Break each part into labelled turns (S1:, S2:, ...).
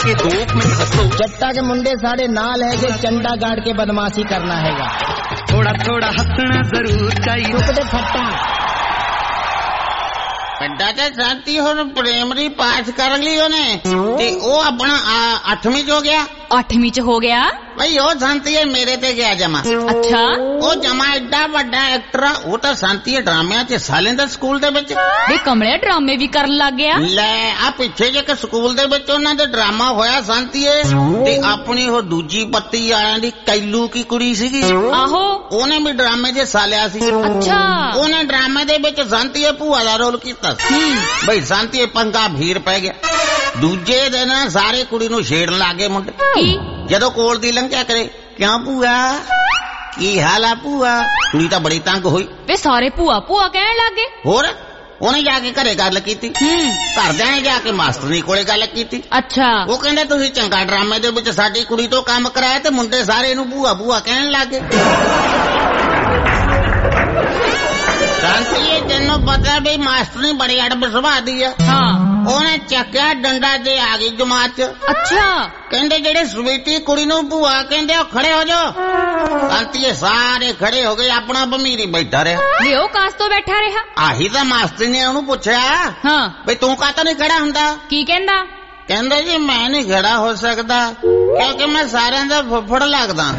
S1: के 2 मिनट हंसो।
S2: जट्टा के मुंडे साढ़े नाल है जे चंडा गाड़ के बदमाशी करना हैगा।
S1: थोड़ा थोड़ा हंसना जरूर चाहिए।
S2: फट्टा
S3: ਵੱਡਾ ਤੇ ਸਾਥੀ ਹੁਣ ਪ੍ਰਾਇਮਰੀ ਪਾਸ ਕਰ ਲਈ ਉਹਨੇ ਤੇ ਉਹ ਆਪਣਾ 8ਵੀਂ ਚ ਹੋ ਗਿਆ।
S4: 8ਵੀਂ ਚ ਹੋ ਗਿਆ
S3: ਬਈ ਉਹ ਸੰਤੀਏ ਮੇਰੇ ਤੇ ਗਿਆ ਜਮਾ।
S4: ਅੱਛਾ
S3: ਉਹ ਜਮਾ ਐਡਾ ਵੱਡਾ ਐਕਟਰ ਆ। ਉਹ ਤਾਂ ਸੰਤੀਏ ਡਰਾਮਿਆਂ ਚ ਸਾਲੇ ਦਾ ਸਕੂਲ ਦੇ ਵਿੱਚ
S4: ਵੇ ਕਮਲੇ ਡਰਾਮੇ ਵੀ ਕਰਨ ਲੱਗ ਗਿਆ।
S3: ਲੈ ਆ ਪਿੱਛੇ ਜੇ ਕਿ ਸਕੂਲ ਦੇ ਵਿੱਚ ਉਹਨਾਂ ਦੇ ਡਰਾਮਾ ਹੋਇਆ ਸੰਤੀਏ ਤੇ ਆਪਣੀ ਉਹ ਦੂਜੀ ਪੱਤੀ ਵਾਲਿਆਂ ਦੀ ਕੈਲੂ ਕੀ ਕੁੜੀ ਸੀਗੀ।
S4: ਆਹੋ
S3: ਉਹਨੇ ਵੀ ਡਰਾਮੇ ਚ ਸਾਲਿਆ ਸੀ।
S4: ਅੱਛਾ
S3: ਉਹਨੇ ਡਰਾਮੇ ਦੇ ਵਿੱਚ ਸੰਤੀਏ ਭੂਆ ਦਾ ਰੋਲ ਕੀਤਾ। ਬਈ ਸੰਤੀਏ ਪੰਗਾ ਭੀੜ ਪੈ ਗਿਆ। ਦੂਜੇ ਦਿਨ ਸਾਰੇ ਕੁੜੀ ਨੂੰ ਛੇੜਨ ਲੱਗੇ ਮੁੰਡੇ। ਜਦੋਂ ਕੋਲ ਦੀ ਲੰਘਿਆ ਕਰੇ ਕਿਉਂ ਭੂਆ ਕੀ ਹਾਲ ਆ ਭੂਆ। ਕੁੜੀ ਤਾਂ ਬੜੀ ਤੰਗ ਹੋਈ।
S4: ਵੇ ਸਾਰੇ ਭੂਆ ਭੂਆ ਕਹਿਣ ਲੱਗੇ।
S3: ਹੋਰ ਉਹਨੇ ਜਾ ਕੇ ਘਰੇ ਗੱਲ ਕੀਤੀ। ਘਰਦਿਆਂ ਨੇ ਜਾ ਕੇ ਮਾਸਟਰਨੀ ਕੋਲੇ ਗੱਲ ਕੀਤੀ।
S4: ਅੱਛਾ
S3: ਉਹ ਕਹਿੰਦੇ ਤੁਸੀਂ ਚੰਗਾ ਡਰਾਮੇ ਦੇ ਵਿੱਚ ਸਾਡੀ ਕੁੜੀ ਤੋਂ ਕੰਮ ਕਰਾਇਆ ਤੇ ਮੁੰਡੇ ਸਾਰੇ ਇਹਨੂੰ ਭੂਆ ਭੂਆ ਕਹਿਣ ਲੱਗੇ। ਸੰਤੀਏ ਤੈਨੂੰ ਪਤਾ ਬਈ ਮਾਸਟਰਨੀ ਬੜੀ ਅੜਬ ਸੁਭਾਅ ਦੀ ਆ।
S4: ਹਾਂ
S3: ਉਹਨੇ ਚੱਕਿਆ ਡੰਡਾ ਤੇ ਆ ਗਈ ਜਮਾਤ ਚ।
S4: ਅੱਛਾ
S3: ਕਹਿੰਦੇ ਜਿਹੜੇ ਸਵੀਟੀ ਕੁੜੀ ਨੂੰ ਭੂਆ ਕਹਿੰਦੇ ਉਹ ਖੜੇ ਹੋ ਜਾਓ। ਸੰਤੀਏ ਸਾਰੇ ਖੜੇ ਹੋ ਗਏ। ਆਪਣਾ ਭਮੀਰੀ ਬੈਠਾ ਰਿਹਾ।
S4: ਵੇ ਉਹ ਕਾਸ ਤੋਂ ਬੈਠਾ ਰਿਹਾ।
S3: ਆਹੀ ਤਾਂ ਮਾਸਟਰ ਨੇ ਉਹਨੂੰ ਪੁੱਛਿਆ
S4: ਹਾਂ
S3: ਬਈ ਤੂੰ ਕਾਹਤੋਂ ਨਹੀਂ ਖੜਾ ਹੁੰਦਾ।
S4: ਕੀ ਕਹਿੰਦਾ।
S3: ਕਹਿੰਦਾ ਜੀ ਮੈਂ ਨਹੀਂ ਖੜਾ ਹੋ ਸਕਦਾ ਕਿਉਂਕਿ ਮੈਂ ਸਾਰਿਆਂ ਦਾ ਫੁੱਫੜ ਲੱਗਦਾ।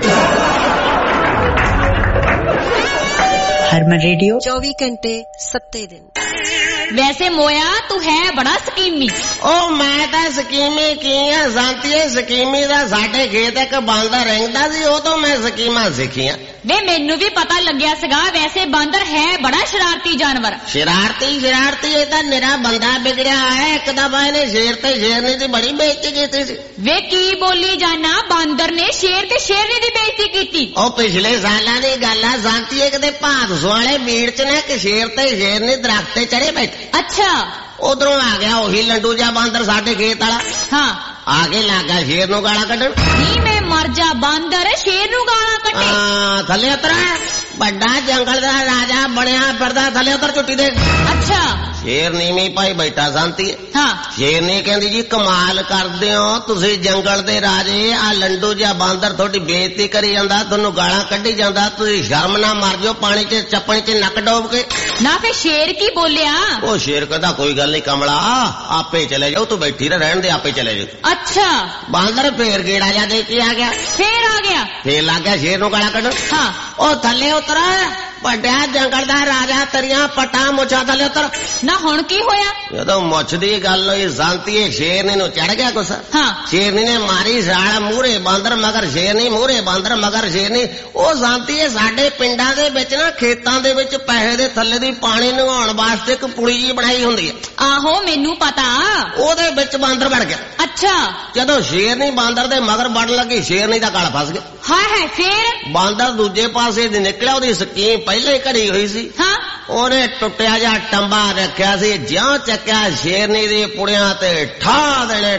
S5: हरमन रेडियो
S6: 24 घंटे 7 दिन।
S4: ਵੈਸੇ ਮੋਇਆ ਤੂੰ ਹੈ ਬੜਾ ਸਕੀਮੀ।
S3: ਉਹ ਮੈਂ ਤਾਂ ਸਕੀਮੀ ਕੀ ਆ ਸੰਤੀਏ। ਸਕੀਮੀ ਦਾ ਸਾਡੇ ਖੇਤ ਇੱਕ ਬਾਂਦਰ ਰਹਿੰਦਾ ਸੀ। ਉਹ ਤੋਂ ਮੈਂ ਸਕੀਮਾਂ ਸਿੱਖੀਆਂ।
S4: ਵੇ ਮੈਨੂੰ ਵੀ ਪਤਾ ਲੱਗਿਆ ਸੀਗਾ। ਵੈਸੇ ਬਾਂਦਰ ਹੈ ਬੜਾ ਸ਼ਰਾਰਤੀ ਜਾਨਵਰ।
S3: ਸ਼ਰਾਰਤੀ ਇਹ ਤਾਂ ਨਿਰਾ ਬੰਦਾ ਵਿਗੜਿਆ ਹੈ। ਇੱਕ ਦਫਾ ਇਹਨੇ ਸ਼ੇਰ ਤੇ ਸ਼ੇਰਨੀ ਦੀ ਬੜੀ ਬੇਇੱਜ਼ਤੀ ਕੀਤੀ ਸੀ।
S4: ਵੇ ਕੀ ਬੋਲੀ ਜਾਨਾ। ਬਾਂਦਰ ਨੇ ਸ਼ੇਰ ਤੇ ਸ਼ੇਰਨੀ ਦੀ ਬੇਇੱਜ਼ਤੀ ਕੀਤੀ।
S3: ਉਹ ਪਿਛਲੇ ਸਾਲਾਂ ਦੀ ਗੱਲ ਆ ਸੰਤੀਏ। ਕਿਤੇ ਭਾਦਸੋਂ ਵਾਲੇ ਮੀਟ ਚ ਨਾ ਇੱਕ ਸ਼ੇਰ ਤੇ ਸ਼ੇਰਨੀ ਦਰਖਤ ਤੇ ਚੜੇ ਬੈਠੇ।
S4: ਅੱਛਾ
S3: ਉਧਰੋਂ ਆ ਗਿਆ ਉਹੀ ਲੰਡੂ ਜਿਹਾ ਬਾਂਦਰ ਸਾਡੇ ਖੇਤ ਵਾਲਾ।
S4: ਹਾਂ
S3: ਆ ਕੇ ਲੱਗ ਗਿਆ ਸ਼ੇਰ ਨੂੰ ਗਾਲਾਂ ਕੱਢਣ।
S4: ਨਹੀਂ ਮੈਂ ਮਰ ਜਾ। ਬਾਂਦਰ ਸ਼ੇਰ ਨੂੰ ਗਾਲਾਂ ਕੱਢੇ।
S3: ਥੱਲੇ ਉਤਰ। ਵੱਡਾ ਜੰਗਲ ਦਾ ਰਾਜਾ ਬਣਿਆ ਫਿਰਦਾ। ਥੱਲੇ ਉਤਰ ਝੁੱਟੀ ਦੇ।
S4: ਅੱਛਾ
S3: ਸ਼ੇਰ ਨੀਵੀਂ ਪਾਈ ਬੈਠਾ ਸੰਤੀਏ।
S4: ਹਾਂ
S3: ਸ਼ੇਰਨੀ ਕਹਿੰਦੀ ਜੀ ਕਮਾਲ ਕਰਦੇ ਹੋ ਤੁਸੀਂ ਜੰਗਲ ਦੇ ਰਾਜੇ। ਆ ਲੰਡੂ ਜਿਹਾ ਬਾਂਦਰ ਤੁਹਾਡੀ ਬੇਇੱਜ਼ਤੀ ਕਰੀ ਜਾਂਦਾ ਤੁਹਾਨੂੰ ਗਾਲਾਂ ਕੱਢੀ ਜਾਂਦਾ। ਤੁਸੀਂ ਸ਼ਰਮ ਨਾ ਮਰ ਜਾਓ ਪਾਣੀ ਚ ਚੱਪਣੀ ਚ ਨੱਕ ਡੋਬ ਕੇ।
S4: ਨਾ ਫੇ ਸ਼ੇਰ ਕੀ ਬੋਲਿਆ।
S3: ਉਹ ਸ਼ੇਰ ਕਹਿੰਦਾ ਕੋਈ ਗੱਲ ਨਹੀਂ ਕਮਲਾ ਆਪੇ ਚਲੇ ਜਾਓ ਤੂੰ ਬੈਠੀ ਰਹਿਣ ਦੇ ਆਪੇ ਚਲੇ ਜਾਓ।
S4: ਅੱਛਾ
S3: ਬਾਂਦਰ ਫੇਰ ਗੇੜਾ ਜਾ ਦੇ ਕੇ ਆ ਗਿਆ। ਫੇਰ ਲੱਗ ਗਿਆ ਸ਼ੇਰ ਨੂੰ ਗਾਲਾਂ ਕੱਢਣ।
S4: ਹਾਂ
S3: ਉਹ ਥੱਲੇ ਉਤਰ। ਵੱਡਾ ਜੰਗਲ ਦਾ ਰਾਜਾ ਤੇਰੀਆਂ ਪਟਾ ਮੁੱਛਾਂ ਥੱਲੇ ਉਤਰ।
S4: ਨਾ ਹੁਣ ਕੀ ਹੋਇਆ।
S3: ਜਦੋਂ ਮੁੱਛ ਦੀ ਗੱਲ ਹੋਈ ਸੰਤੀਏ ਸ਼ੇਰਨੀ ਨੂੰ ਚੜ ਗਿਆ ਗੁੱਸਾ।
S4: ਹਾਂ
S3: ਸ਼ੇਰਨੀ ਨੇ ਮਾਰੀ ਸਾਲ ਮੂਹਰੇ ਬਾਂਦਰ ਮਗਰ ਸ਼ੇਰਨੀ ਮੂਹਰੇ ਬਾਂਦਰ ਮਗਰ ਸ਼ੇਰਨੀ। ਉਹ ਸੰਤੀਏ ਸਾਡੇ ਪਿੰਡਾਂ ਦੇ ਵਿੱਚ ਨਾ ਖੇਤਾਂ ਦੇ ਵਿੱਚ ਪੈਸੇ ਦੇ ਥੱਲੇ ਦੀ ਪਾਣੀ ਨਗਾਉਣ ਵਾਸਤੇ ਇੱਕ ਪੁਲੀ ਜੀ ਬਣਾਈ ਹੁੰਦੀ ਹੈ।
S4: ਆਹੋ ਮੈਨੂੰ ਪਤਾ।
S3: ਉਹਦੇ ਵਿੱਚ ਬਾਂਦਰ ਵੜ ਗਿਆ।
S4: ਅੱਛਾ
S3: ਜਦੋਂ ਸ਼ੇਰਨੀ ਬਾਂਦਰ ਦੇ ਮਗਰ ਵੜਨ ਲੱਗੀ ਸ਼ੇਰਨੀ ਦਾ ਗਲ ਫਸ ਗਿਆ।
S4: ਹਾਏ ਫੇਰ
S3: ਬਾਂਦਰ ਦੂਜੇ ਪਾਸੇ ਦੀ ਨਿਕਲਿਆ। ਉਹਦੀ ਸਕੀਮ ਪਹਿਲਾਂ ਹੀ ਘੜੀ ਹੋਈ ਸੀ।
S4: ਹਾਂ
S3: ਉਹਨੇ ਟੁੱਟਿਆ ਜਿਹਾ ਟੰਬਾ ਰੱਖਿਆ ਸੀ। ਜਿਉਂ ਚੱਕਿਆ ਸ਼ੇਰਨੀ ਦੀ ਪੁੜਿਆਂ ਤੇ ਠਾ ਦੇਣੇ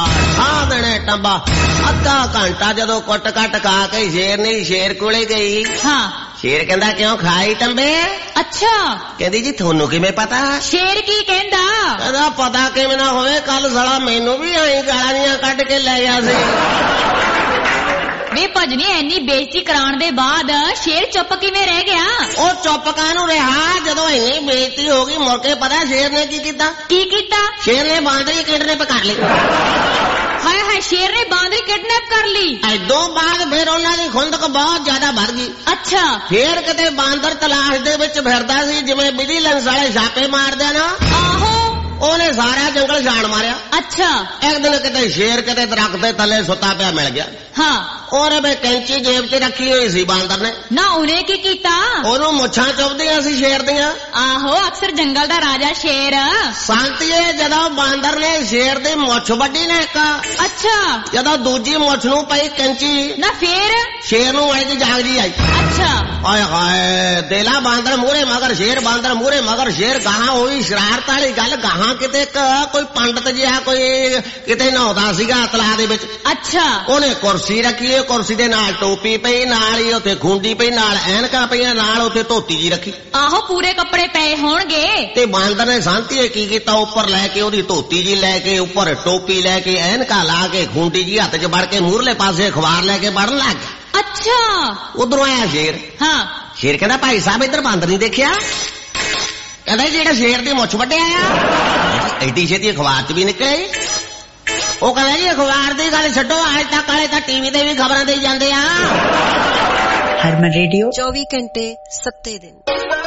S3: ਟੰਬਾ। ਅੱਧਾ ਘੰਟਾ ਜਦੋਂ ਕੁੱਟ ਕੱਟ ਖਾ ਕੇ ਸ਼ੇਰਨੀ ਸ਼ੇਰ ਕੋਲੇ ਗਈ।
S4: ਹਾਂ
S3: ਸ਼ੇਰ ਕਹਿੰਦਾ ਕਿਉਂ ਖਾਈ ਟੰਬੇ।
S4: ਅੱਛਾ
S3: ਕਹਿੰਦੀ ਜੀ ਤੁਹਾਨੂੰ ਕਿਵੇਂ ਪਤਾ।
S4: ਸ਼ੇਰ ਕੀ ਕਹਿੰਦਾ।
S3: ਕਹਿੰਦਾ ਪਤਾ ਕਿਵੇਂ ਨਾ ਹੋਵੇ ਕੱਲ ਸਾਲਾ ਮੈਨੂੰ ਵੀ ਆਈ ਗਾਲਾਂ ਦੀਆਂ ਕੱਢ ਕੇ ਲੈ ਗਿਆ ਸੀ।
S4: ਵੇ ਭਜਨੀ ਇੰਨੀ ਬੇਇੱਜ਼ਤੀ ਕਰਾਉਣ ਦੇ ਬਾਅਦ ਸ਼ੇਰ ਚੁੱਪ ਕਿਵੇਂ ਰਹਿ ਗਿਆ।
S3: ਉਹ ਚੁੱਪ ਕਾਹਨੂੰ ਰਿਹਾ। ਜਦੋਂ ਇੰਨੀ ਬੇਇੱਜ਼ਤੀ ਹੋ ਗਈ ਮੁੜ ਕੇ ਪਤਾ ਸ਼ੇਰ ਨੇ ਕੀ ਕੀਤਾ। ਸ਼ੇਰ ਨੇ ਬਾਂਦਰੀ ਕਿਡਨੈਪ ਕਰ ਲਈ।
S4: ਹਾਏ ਸ਼ੇਰ ਨੇ ਬਾਂਦਰੀ ਕਿਡਨੈਪ ਕਰ ਲਈ।
S3: ਐਦੋਂ ਬਾਅਦ ਫਿਰ ਉਹਨਾਂ ਦੀ ਖੁੰਦਕ ਬਹੁਤ ਜ਼ਿਆਦਾ ਵੱਧ ਗਈ।
S4: ਅੱਛਾ
S3: ਫੇਰ ਕਿਤੇ ਬਾਂਦਰ ਤਲਾਸ਼ ਦੇ ਵਿੱਚ ਫਿਰਦਾ ਸੀ ਜਿਵੇਂ ਵਿਜੀਲੈਂਸ ਵਾਲੇ ਛਾਪੇ ਮਾਰਦੇ ਨਾ।
S4: ਆਹੋ
S3: ਉਹਨੇ ਸਾਰਾ ਜੰਗਲ ਛਾਣ ਮਾਰਿਆ।
S4: ਅੱਛਾ
S3: ਇੱਕ ਦਿਨ ਕਿਤੇ ਸ਼ੇਰ ਕਿਤੇ ਦਰਖਤ ਦੇ ਥੱਲੇ ਸੁੱਤਾ ਪਿਆ ਮਿਲ ਗਿਆ।
S4: ਹਾਂ
S3: ਉਹਨੇ ਬਈ ਕੈਂਚੀ ਜੇਬ 'ਚ ਰੱਖੀ ਹੋਈ ਸੀ ਬਾਂਦਰ ਨੇ।
S4: ਨਾ ਉਹਨੇ ਕੀ ਕੀਤਾ।
S3: ਉਹਨੂੰ ਮੁੱਛਾਂ ਚੁੱਭਦੀਆਂ ਸੀ ਸ਼ੇਰ ਦੀਆਂ।
S4: ਆਹੋ ਅਕਸਰ ਜੰਗਲ ਦਾ ਰਾਜਾ ਸ਼ੇਰ।
S3: ਸੰਤੀਏ ਜਦੋਂ ਬਾਂਦਰ ਨੇ ਸ਼ੇਰ ਦੀ ਮੁੱਛ ਵੱਢੀ ਨਾ ਇੱਕ।
S4: ਅੱਛਾ
S3: ਜਦੋਂ ਦੂਜੀ ਮੁੱਛ ਨੂੰ ਪਈ ਕੈਂਚੀ
S4: ਨਾ ਫੇਰ
S3: ਸ਼ੇਰ ਨੂੰ ਆਈ ਦੀ ਜਾਗ ਜੀ ਆਈ।
S4: ਅੱਛਾ
S3: ਆਏ ਹਾਏ ਦੇਲਾ ਬਾਂਦਰ ਮੂਹਰੇ ਮਗਰ ਸ਼ੇਰ ਬਾਂਦਰ ਮੂਹਰੇ ਮਗਰ ਸ਼ੇਰ। ਗਾਹਾਂ ਹੋਈ ਸ਼ਰਾਰਤ ਵਾਲੀ ਗੱਲ। ਗਾਹਾਂ ਕਿਤੇ ਕੋਈ ਪੰਡਤ ਜਿਹਾ ਕੋਈ ਕਿਤੇ ਨਹਾਉਂਦਾ ਸੀਗਾ ਤਲਾਅ ਦੇ ਵਿੱਚ।
S4: ਅੱਛਾ
S3: ਉਹਨੇ ਕੁਰਸੀ ਰੱਖੀ। ਕੁਰਸੀ ਦੇ ਨਾਲ ਟੋਪੀ ਪਈ, ਨਾਲ ਹੀ ਉੱਥੇ ਖੁੰਡੀ ਪਈ, ਨਾਲ ਐਨਕਾਂ ਪਈਆਂ, ਨਾਲ ਉੱਥੇ ਧੋਤੀ ਜੀ ਰੱਖੀ।
S4: ਆਹੋ ਪੂਰੇ ਕੱਪੜੇ ਪਏ ਹੋਣਗੇ।
S3: ਤੇ ਬਾਂਦਰ ਨੇ ਸ਼ਾਂਤੀਏ ਕੀ ਕੀਤਾ, ਉੱਪਰ ਲੈ ਕੇ ਉਹਦੀ ਧੋਤੀ ਜੀ ਲੈ ਕੇ, ਉੱਪਰ ਟੋਪੀ ਲੈ ਕੇ, ਐਨਕਾਂ ਲਾ ਕੇ, ਖੁੰਡੀ ਜੀ ਹੱਥ 'ਚ ਵੜ ਕੇ ਮੂਹਰਲੇ ਪਾਸੇ ਅਖਬਾਰ ਲੈ ਕੇ ਪੜ੍ਹਨ ਲੱਗ ਗਿਆ।
S4: ਅੱਛਾ।
S3: ਉਧਰੋਂ ਆਇਆ ਸ਼ੇਰ।
S4: ਹਾਂ।
S3: ਸ਼ੇਰ ਕਹਿੰਦਾ ਭਾਈ ਸਾਹਿਬ ਇੱਧਰ ਬਾਂਦਰ ਨਹੀਂ ਦੇਖਿਆ? ਕਹਿੰਦਾ ਜਿਹੜਾ ਸ਼ੇਰ ਦੀ ਮੁੱਛ ਵੱਢਿਆ ਆ ਐਡੀ ਛੇਤੀ ਅਖਬਾਰ 'ਚ ਵੀ ਨਿਕਲੇ। ਉਹ ਕਹਿੰਦਾ ਜੀ ਅਖਬਾਰ ਦੀ ਗੱਲ ਛੱਡੋ, ਅੱਜ ਤੱਕ ਵਾਲੇ ਤਾਂ ਟੀਵੀ ਤੇ ਵੀ ਖਬਰਾਂ ਦੇਈ ਜਾਂਦੇ ਆ।
S5: हरमन रेडियो
S6: 24 घंटे 7 दिन।